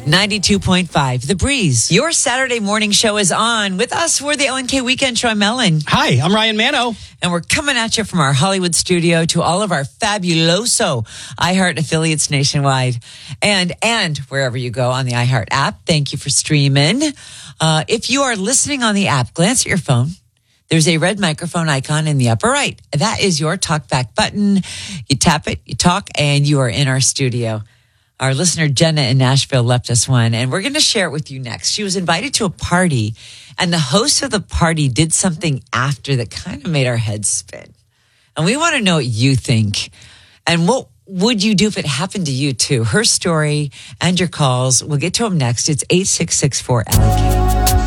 92.5 The Breeze. Your Saturday morning show is on. With us, we're the LNK Weekend Show. I'm Ellen. Hi, I'm Ryan Mano. And we're coming at you from our Hollywood studio to all of our fabuloso iHeart affiliates nationwide and wherever you go on the iHeart app. Thank you for streaming. If you are listening on the app, glance at your phone. There's a red microphone icon in the upper right. That is your talkback button. You tap it, you talk, and you are in our studio. Our listener, Jenna in Nashville, left us one, and we're going to share it with you next. She was invited to a party, and the host of the party did something after that kind of made our heads spin. And we want to know what you think. And what would you do if it happened to you, too? Her story and your calls. We'll get to them next. It's 866-4LK.